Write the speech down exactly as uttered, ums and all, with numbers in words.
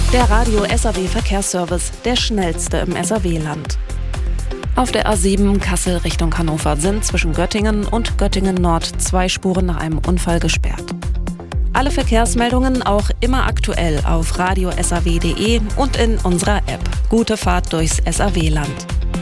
Der Radio S A W Verkehrsservice, der schnellste im S A W-Land. Auf der A sieben Kassel Richtung Hannover sind zwischen Göttingen und Göttingen Nord zwei Spuren nach einem Unfall gesperrt. Alle Verkehrsmeldungen auch immer aktuell auf radio s a w punkt d e und in unserer App. Gute Fahrt durchs S A W-Land.